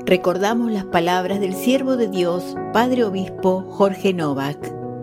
Recordamos las palabras del siervo de Dios, Padre Obispo Jorge Novak.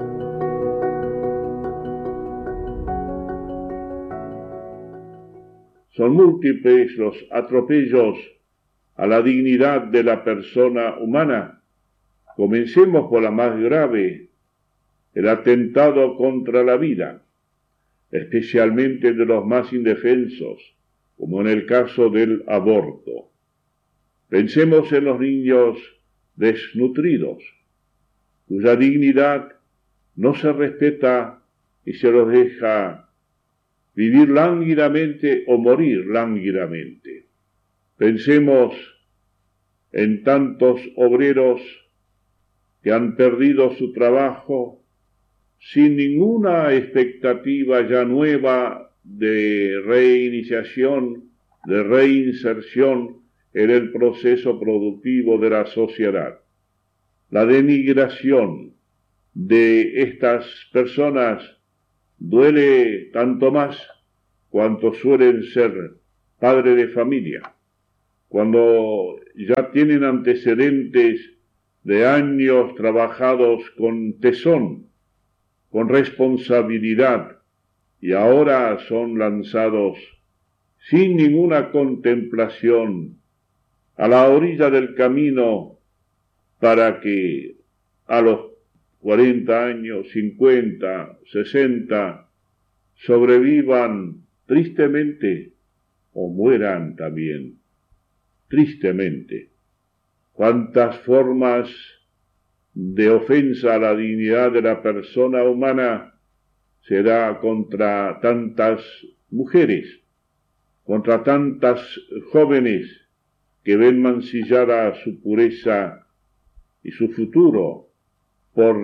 Son múltiples los atropellos a la dignidad de la persona humana. Comencemos por la más grave, el atentado contra la vida, especialmente de los más indefensos, como en el caso del aborto. Pensemos en los niños desnutridos, cuya dignidad no se respeta y se los deja vivir lánguidamente o morir lánguidamente. Pensemos en tantos obreros que han perdido su trabajo sin ninguna expectativa ya nueva de reiniciación, de reinserción en el proceso productivo de la sociedad. La denigración de estas personas duele tanto más cuanto suelen ser padres de familia, cuando ya tienen antecedentes de años trabajados con tesón, con responsabilidad, y ahora son lanzados sin ninguna contemplación a la orilla del camino para que a los 40 años, 50, 60, sobrevivan tristemente o mueran también tristemente. ¿Cuántas formas de ofensa a la dignidad de la persona humana se da contra tantas mujeres, contra tantas jóvenes que ven mancillada su pureza y su futuro por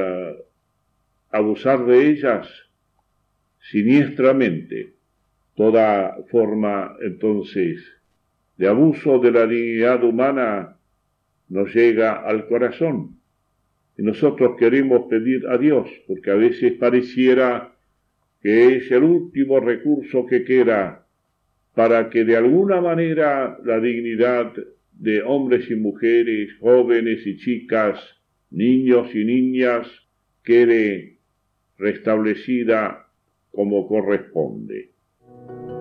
abusar de ellas siniestramente? Toda forma, entonces, de abuso de la dignidad humana nos llega al corazón. Y nosotros queremos pedir a Dios, porque a veces pareciera que es el último recurso que queda para que de alguna manera la dignidad de hombres y mujeres, jóvenes y chicas, niños y niñas, quede restablecida como corresponde.